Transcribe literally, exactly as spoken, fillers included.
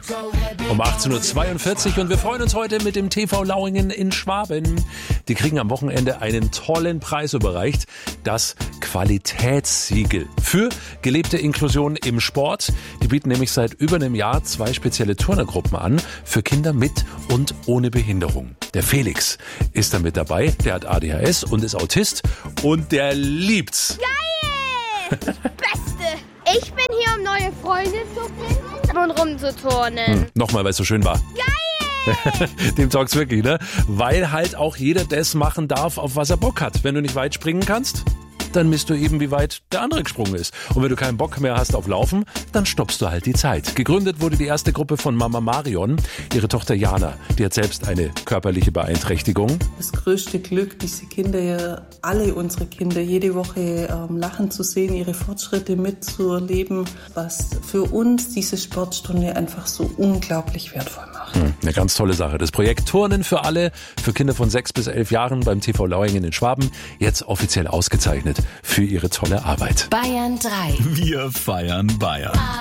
Um achtzehn Uhr zweiundvierzig und wir freuen uns heute mit dem T V Lauingen in Schwaben. Die kriegen am Wochenende einen tollen Preis überreicht, das Qualitätssiegel für gelebte Inklusion im Sport. Die bieten nämlich seit über einem Jahr zwei spezielle Turnergruppen an für Kinder mit und ohne Behinderung. Der Felix ist da mit dabei, der hat A D H S und ist Autist und der liebt's. Geil! Das Beste! Ich bin hier, um neue Freunde zu finden und rumzuturnen. Hm, nochmal, weil es so schön war. Geil! Dem taugt's wirklich, ne? Weil halt auch jeder das machen darf, auf was er Bock hat. Wenn du nicht weit springen kannst, dann misst du eben, wie weit der andere gesprungen ist. Und wenn du keinen Bock mehr hast auf Laufen, dann stoppst du halt die Zeit. Gegründet wurde die erste Gruppe von Mama Marion. Ihre Tochter Jana, die hat selbst eine körperliche Beeinträchtigung. Das größte Glück, diese Kinder, alle unsere Kinder, jede Woche ähm, lachen zu sehen, ihre Fortschritte mitzuerleben, was für uns diese Sportstunde einfach so unglaublich wertvoll macht. Hm, eine ganz tolle Sache. Das Projekt Turnen für alle, für Kinder von sechs bis elf Jahren beim T V Lauingen in Schwaben, jetzt offiziell ausgezeichnet für ihre tolle Arbeit. Bayern drei. Wir feiern Bayern.